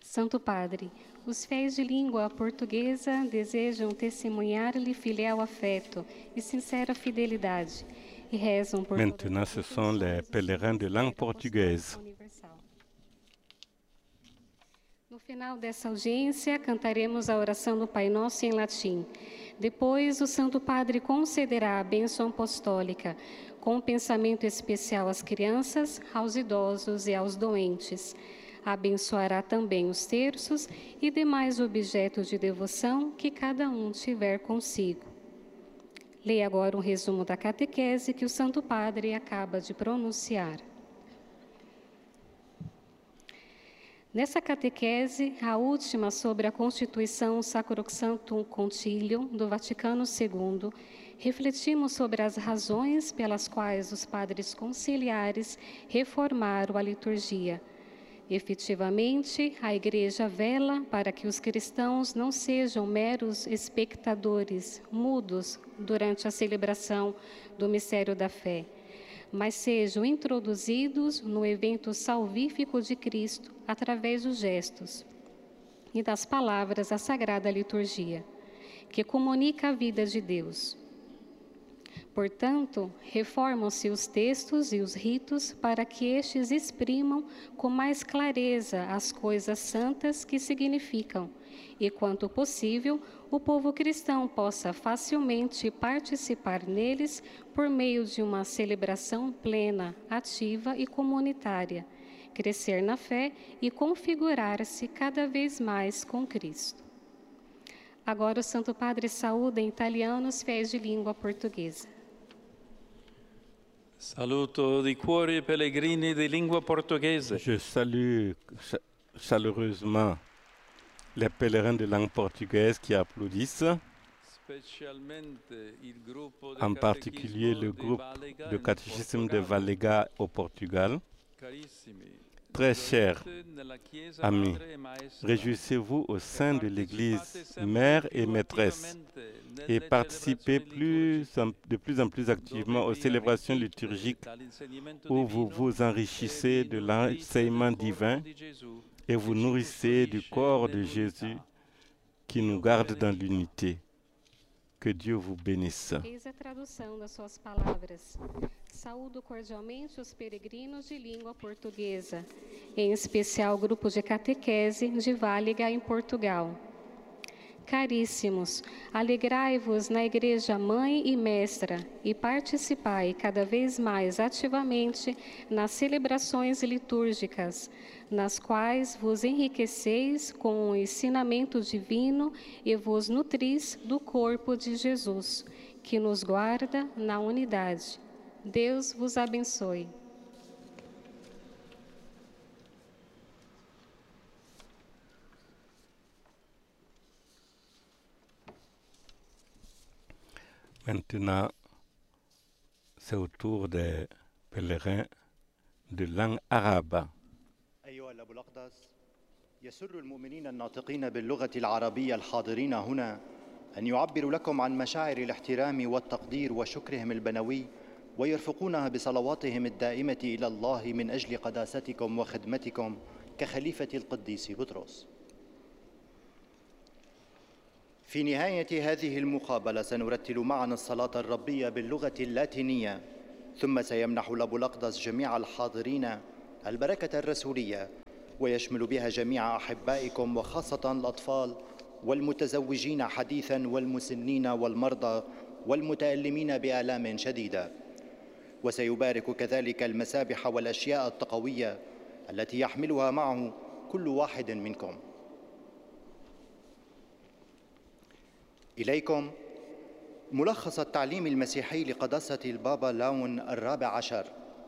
Santo Padre, os fiéis de língua portuguesa desejam testemunhar-lhe filial afeto e sincera fidelidade e rezam por Maintenant, ce sont les pèlerins de langue portugaise. No final dessa audiência, cantaremos a oração do Pai Nosso em latim. Depois, o Santo Padre concederá a bênção apostólica, com um pensamento especial às crianças, aos idosos e aos doentes. Abençoará também os terços e demais objetos de devoção que cada um tiver consigo. Leia agora um resumo da catequese que o Santo Padre acaba de pronunciar. Nessa catequese, a última sobre a Constituição Sacrosanctum Concilium do Vaticano II, refletimos sobre as razões pelas quais os padres conciliares reformaram a liturgia. Efetivamente, a Igreja vela para que os cristãos não sejam meros espectadores, mudos, durante a celebração do mistério da fé, mas sejam introduzidos no evento salvífico de Cristo através dos gestos e das palavras da Sagrada Liturgia, que comunica a vida de Deus. Portanto, reformam-se os textos e os ritos para que estes exprimam com mais clareza as coisas santas que significam, e, quanto possível, o povo cristão possa facilmente participar neles por meio de uma celebração plena, ativa e comunitária, crescer na fé e configurar-se cada vez mais com Cristo. Agora o Santo Padre saúda em italiano os fiéis de língua portuguesa. Saluto di cuore i pellegrini di lingua portoghese. Je salue chaleureusement les pèlerins de langue portugaise qui applaudissent, en particulier le groupe de catéchisme de Vallega au Portugal. Très chers amis, réjouissez-vous au sein de l'Église mère et maîtresse et participez de plus en plus activement aux célébrations liturgiques où vous vous enrichissez de l'enseignement divin et vous nourrissez du corps de Jésus qui nous garde dans l'unité. Que Dieu vous bénisse. Eis a tradução das suas palavras. Saúdo cordialmente os peregrinos de língua portuguesa, em especial o grupo de catequese de Váliga, em Portugal. Caríssimos, alegrai-vos na Igreja Mãe e Mestra e participai cada vez mais ativamente nas celebrações litúrgicas, nas quais vos enriqueceis com o ensinamento divino e vos nutris do corpo de Jesus, que nos guarda na unidade. Deus vos abençoe. Maintenant, c'est au tour des pèlerins de langue arabe. أيها الأب الأقدس، يسر المؤمنين الناطقين باللغة العربية الحاضرين هنا أن يعبروا لكم عن مشاعر الاحترام والتقدير وشكرهم البنوي ويرفقونها بصلواتهم الدائمة إلى الله من أجل قداستكم وخدمتكم كخليفة القديس بطرس. في نهاية هذه المقابلة سنرتل معنا الصلاة الربية باللغة اللاتينية، ثم سيمنح الأب الأقدس جميع الحاضرين البركة الرسولية، ويشمل بها جميع أحبائكم وخاصة الأطفال والمتزوجين حديثا والمسنين والمرضى والمتألمين بآلام شديدة، وسيبارك كذلك المسابح والأشياء التقوية التي يحملها معه كل واحد منكم. إليكم ملخص التعليم المسيحي لقداسة البابا لاون الرابع عشر.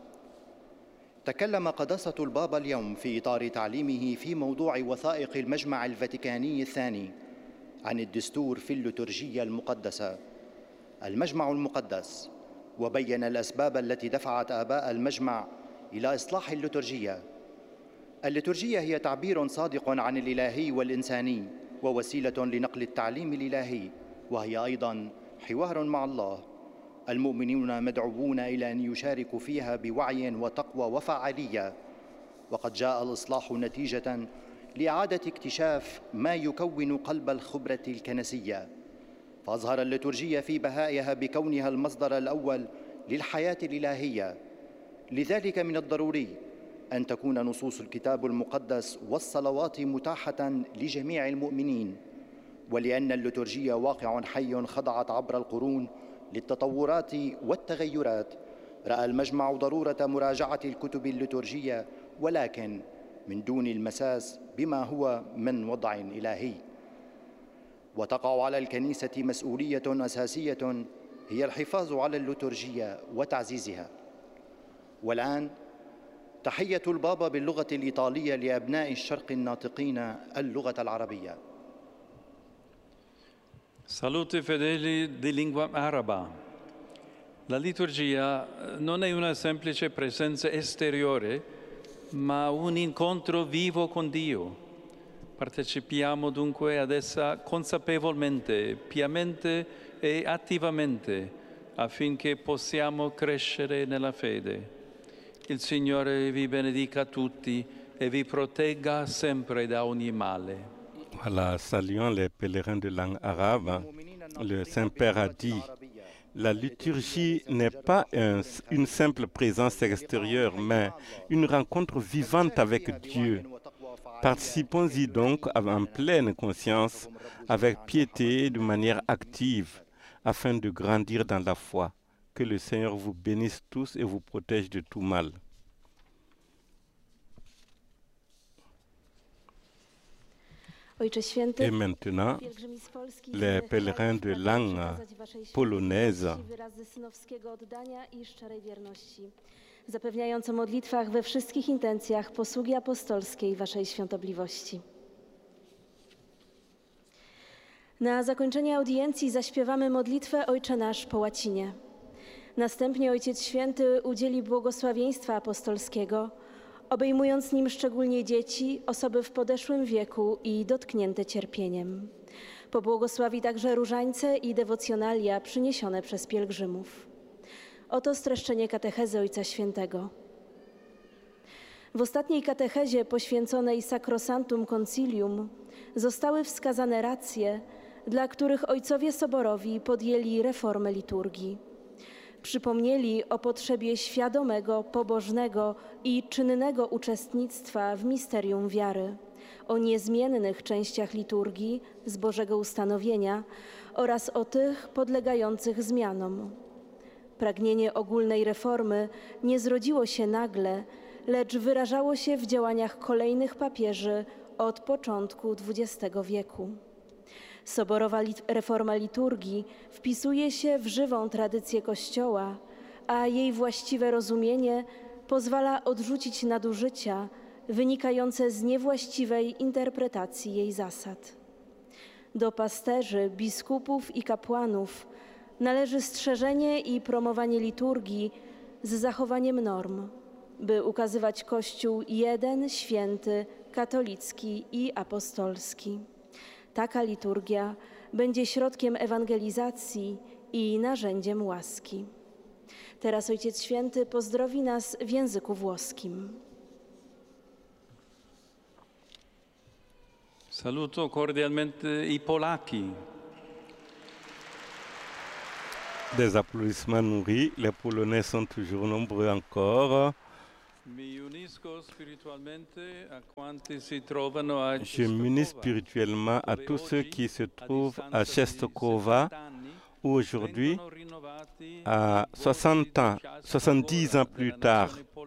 تكلم قداسة البابا اليوم في إطار تعليمه في موضوع وثائق المجمع الفاتيكاني الثاني عن الدستور في الليتورجية المقدسة، المجمع المقدس، وبين الأسباب التي دفعت آباء المجمع إلى إصلاح الليتورجية. الليتورجية هي تعبير صادق عن الإلهي والإنساني ووسيلة لنقل التعليم الإلهي، وهي أيضاً حوار مع الله. المؤمنون مدعوون إلى أن يشاركوا فيها بوعي وتقوى وفعالية، وقد جاء الإصلاح نتيجة لإعادة اكتشاف ما يكون قلب الخبرة الكنسية، فأظهر الليتورجية في بهائها بكونها المصدر الأول للحياة الإلهية. لذلك من الضروري أن تكون نصوص الكتاب المقدس والصلوات متاحة لجميع المؤمنين، ولأن الليتورجية واقع حي خضعت عبر القرون للتطورات والتغيرات، رأى المجمع ضرورة مراجعة الكتب الليتورجية، ولكن من دون المساس بما هو من وضع إلهي. وتقع على الكنيسة مسؤولية أساسية هي الحفاظ على الليتورجية وتعزيزها. والآن تحية البابا باللغة الإيطالية لأبناء الشرق الناطقين اللغة العربية. Salute fedeli di lingua araba. La liturgia non è una semplice presenza esteriore, ma un incontro vivo con Dio. Partecipiamo dunque ad essa consapevolmente, piamente e attivamente, affinché possiamo crescere nella fede. Il Signore vi benedica tutti e vi protegga sempre da ogni male. Voilà, saluant les pèlerins de langue arabe, le Saint-Père a dit: la liturgie n'est pas une simple présence extérieure, mais une rencontre vivante avec Dieu. Participons-y donc en pleine conscience, avec piété et de manière active, afin de grandir dans la foi. Que le Seigneur vous bénisse tous et vous protège de tout mal. Et maintenant, les pèlerins de langue polonaise zapewniające modlitwach we wszystkich intencjach posługi apostolskiej Waszej Świątobliwości. Na zakończenie audiencji zaśpiewamy modlitwę Ojcze Nasz po łacinie. Następnie Ojciec Święty udzieli błogosławieństwa apostolskiego, obejmując nim szczególnie dzieci, osoby w podeszłym wieku i dotknięte cierpieniem. Pobłogosławi także różańce i dewocjonalia przyniesione przez pielgrzymów. Oto streszczenie katechezy Ojca Świętego. W ostatniej katechezie poświęconej Sacrosanctum Concilium zostały wskazane racje, dla których ojcowie soborowi podjęli reformę liturgii. Przypomnieli o potrzebie świadomego, pobożnego i czynnego uczestnictwa w misterium wiary, o niezmiennych częściach liturgii z Bożego ustanowienia oraz o tych podlegających zmianom. Pragnienie ogólnej reformy nie zrodziło się nagle, lecz wyrażało się w działaniach kolejnych papieży od początku XX wieku. Soborowa reforma liturgii wpisuje się w żywą tradycję Kościoła, a jej właściwe rozumienie pozwala odrzucić nadużycia wynikające z niewłaściwej interpretacji jej zasad. Do pasterzy, biskupów i kapłanów należy strzeżenie i promowanie liturgii z zachowaniem norm, by ukazywać Kościół jeden, święty, katolicki i apostolski. Taka liturgia będzie środkiem ewangelizacji i narzędziem łaski. Teraz Ojciec Święty pozdrowi nas w języku włoskim. Saluto cordialmente i Polacchi. Des applaudissements nourris, les Polonais sont toujours nombreux encore. Je m'unis spirituellement à tous ceux qui se trouvent à Czestochowa, où aujourd'hui, à 70 ans plus tard,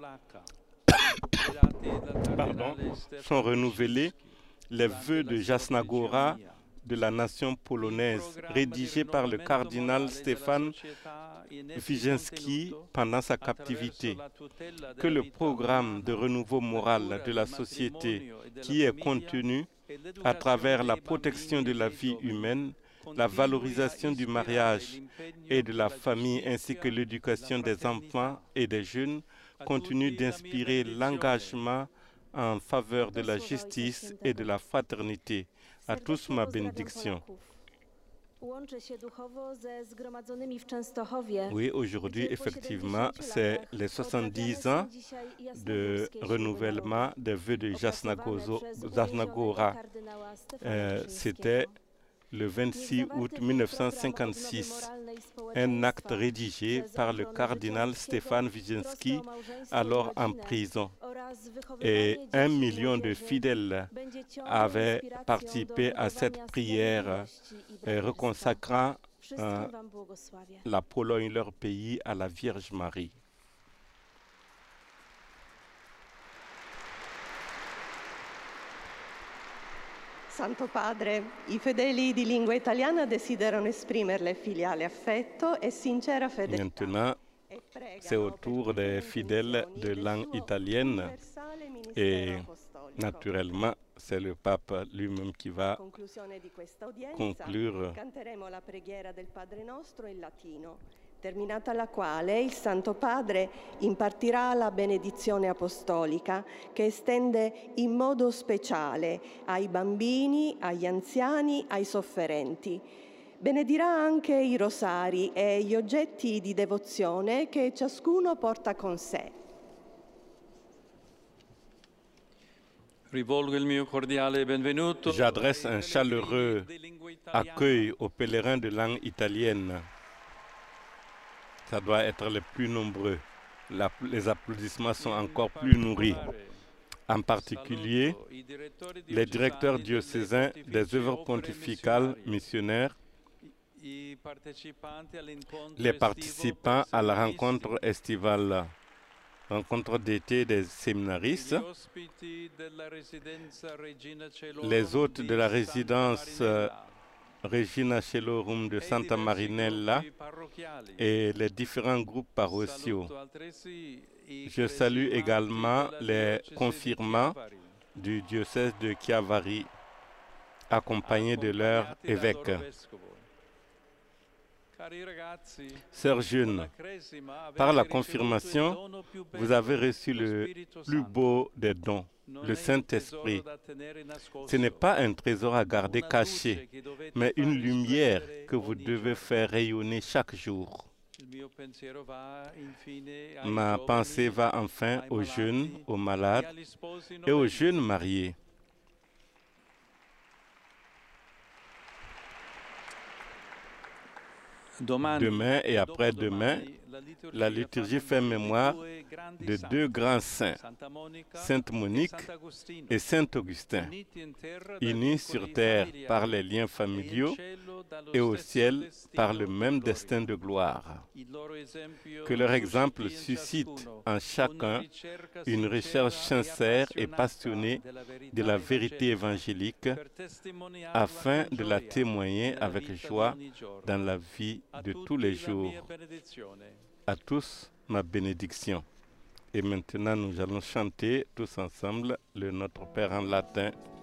sont renouvelés les vœux de Jasna-Góra de la nation polonaise, rédigés par le cardinal Stefan Wyszynski pendant sa captivité. Que le programme de renouveau moral de la société qui est contenu à travers la protection de la vie humaine, la valorisation du mariage et de la famille ainsi que l'éducation des enfants et des jeunes continue d'inspirer l'engagement en faveur de la justice et de la fraternité. À tous ma bénédiction. Oui, aujourd'hui, effectivement, c'est les 70 ans de renouvellement des vœux de Jasna-Góra. C'était le 26 août 1956, un acte rédigé par le cardinal Stefan Wyszyński, alors en prison. Et 1 million de fidèles avaient participé à cette prière reconsacrant la Pologne, leur pays, à la Vierge Marie. Santo Padre, i fedeli di lingua italiana desiderano esprimerle filiale affetto e sincera fedeltà. Maintenant, c'est au tour des fidèles de langue italienne et naturellement, c'est le pape lui-même qui va conclure. Canteremo la preghiera del Padre Nostro in latino, terminata la quale il Santo Padre impartirà la benedizione apostolica che estende in modo speciale ai bambini, agli anziani, ai sofferenti. Benedirà anche i rosari e gli oggetti di devozione che ciascuno porta con sé. J'adresse un chaleureux accueil aux pèlerins de langue italienne. Ça doit être les plus nombreux. Les applaudissements sont encore plus nourris. En particulier, les directeurs diocésains des œuvres pontificales missionnaires, les participants à la rencontre estivale, rencontre d'été des séminaristes, les hôtes de la résidence Regina Celorum de Santa Marinella et les différents groupes paroissiaux. Je salue également les confirmants du diocèse de Chiavari, accompagnés de leur évêque. Sœurs jeunes, par la confirmation, vous avez reçu le plus beau des dons, le Saint-Esprit. Ce n'est pas un trésor à garder caché, mais une lumière que vous devez faire rayonner chaque jour. Ma pensée va enfin aux jeunes, aux malades et aux jeunes mariés. Demain et après-demain, la liturgie fait mémoire de 2 grands saints, Sainte Monique et Saint Augustin, unis sur terre par les liens familiaux et au ciel par le même destin de gloire. Que leur exemple suscite en chacun une recherche sincère et passionnée de la vérité évangélique afin de la témoigner avec joie dans la vie de tous les jours. À tous, ma bénédiction. Et maintenant, nous allons chanter tous ensemble le Notre Père en latin.